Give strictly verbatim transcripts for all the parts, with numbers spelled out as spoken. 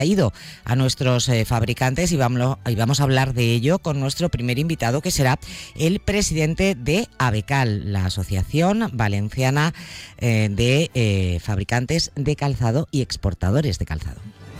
ido a nuestros eh, fabricantes y vamos, y vamos a hablar de ello con nuestro primer invitado, que será el presidente de ABECAL, la Asociación Valenciana eh, de eh, Fabricantes de Calzado y Exportadores de Calzado.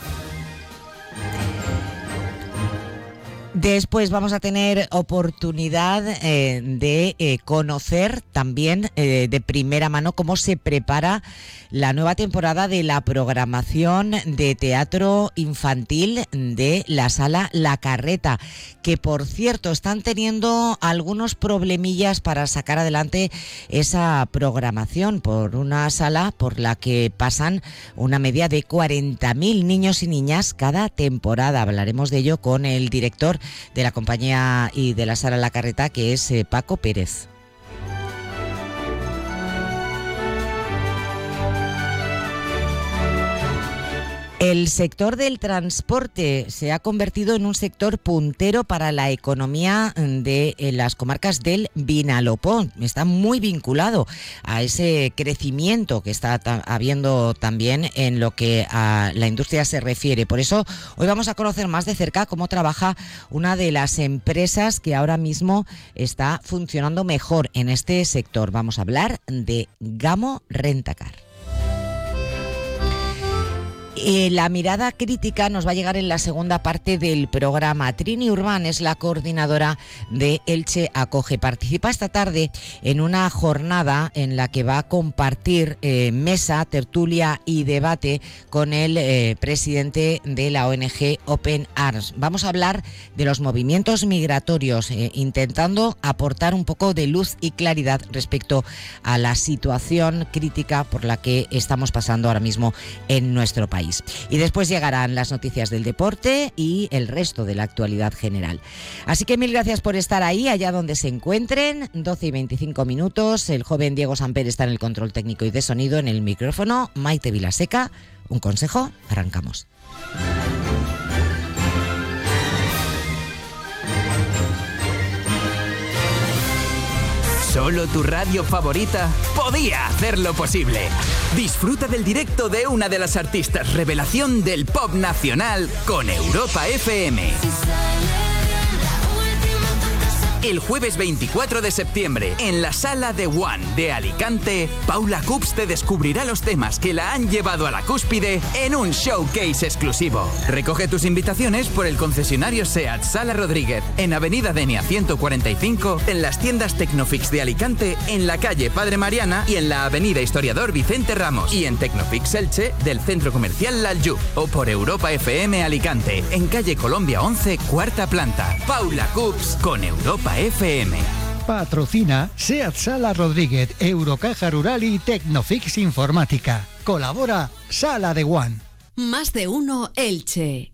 Después vamos a tener oportunidad eh, de eh, conocer también eh, de primera mano cómo se prepara la nueva temporada de la programación de teatro infantil de la Sala La Carreta, que por cierto están teniendo algunos problemillas para sacar adelante esa programación, por una sala por la que pasan una media de cuarenta mil niños y niñas cada temporada. Hablaremos de ello con el director de la compañía y de la Sala La Carreta, que es eh, Paco Pérez. El sector del transporte se ha convertido en un sector puntero para la economía de las comarcas del Vinalopó. Está muy vinculado a ese crecimiento que está ta- habiendo también en lo que a la industria se refiere. Por eso hoy vamos a conocer más de cerca cómo trabaja una de las empresas que ahora mismo está funcionando mejor en este sector. Vamos a hablar de Gamo Rentacar. Eh, la mirada crítica nos va a llegar en la segunda parte del programa. Trini Urbán es la coordinadora de Elche Acoge. Participa esta tarde en una jornada en la que va a compartir eh, mesa, tertulia y debate con el eh, presidente de la O N G Open Arms. Vamos a hablar de los movimientos migratorios, eh, intentando aportar un poco de luz y claridad respecto a la situación crítica por la que estamos pasando ahora mismo en nuestro país. Y después llegarán las noticias del deporte y el resto de la actualidad general. Así que mil gracias por estar ahí, allá donde se encuentren. doce y veinticinco minutos. El joven Diego Samper está en el control técnico y de sonido, en el micrófono Maite Vilaseca. Un consejo, arrancamos. Solo tu radio favorita podía hacerlo posible. Disfruta del directo de una de las artistas revelación del pop nacional con Europa F M. El jueves veinticuatro de septiembre, en la Sala de One de Alicante, Paula Cups te descubrirá los temas que la han llevado a la cúspide en un showcase exclusivo. Recoge tus invitaciones por el concesionario SEAT Sala Rodríguez, en Avenida Denia ciento cuarenta y cinco, en las tiendas Tecnofix de Alicante, en la calle Padre Mariana y en la Avenida Historiador Vicente Ramos, y en Tecnofix Elche del Centro Comercial Laljú, o por Europa F M Alicante, en calle Colombia once, cuarta planta. Paula Cups con Europa F M. Patrocina SEAT Sala Rodríguez, Eurocaja Rural y Tecnofix Informática. Colabora Sala de One. Más de uno Elche.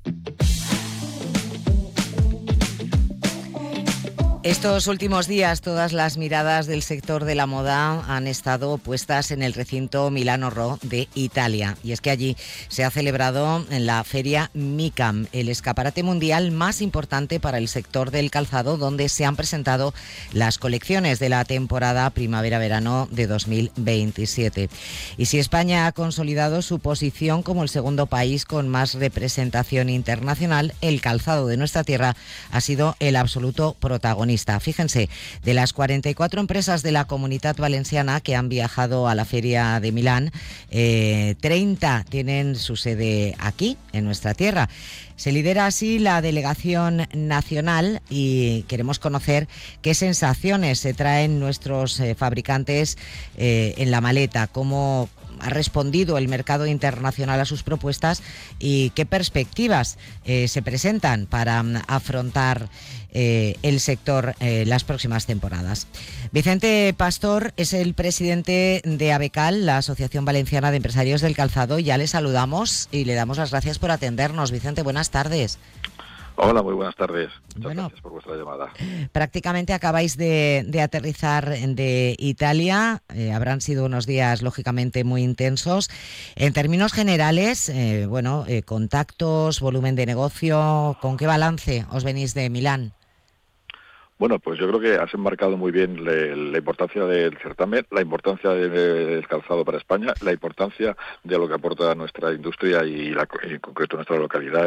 Estos últimos días todas las miradas del sector de la moda han estado puestas en el recinto Milano Ro de Italia. Y es que allí se ha celebrado la feria MICAM, el escaparate mundial más importante para el sector del calzado, donde se han presentado las colecciones de la temporada primavera-verano de dos mil veintisiete. Y si España ha consolidado su posición como el segundo país con más representación internacional, el calzado de nuestra tierra ha sido el absoluto protagonista. Fíjense, de las cuarenta y cuatro empresas de la Comunitat Valenciana que han viajado a la Feria de Milán, eh, treinta tienen su sede aquí, en nuestra tierra. Se lidera así la delegación nacional y queremos conocer qué sensaciones se traen nuestros eh, fabricantes eh, en la maleta, cómo ha respondido el mercado internacional a sus propuestas y qué perspectivas eh, se presentan para um, afrontar eh, el sector eh, las próximas temporadas. Vicente Pastor es el presidente de ABECAL, la Asociación Valenciana de Empresarios del Calzado. Ya le saludamos y le damos las gracias por atendernos. Vicente, buenas tardes. Hola, muy buenas tardes. Muchas bueno, gracias por vuestra llamada. Prácticamente acabáis de, de aterrizar de Italia. Eh, habrán sido unos días, lógicamente, muy intensos. En términos generales, eh, bueno, eh, contactos, volumen de negocio, ¿con qué balance os venís de Milán? Bueno, pues yo creo que has enmarcado muy bien le, la importancia del certamen, la importancia del calzado para España, la importancia de lo que aporta nuestra industria y, la, y en concreto nuestra localidad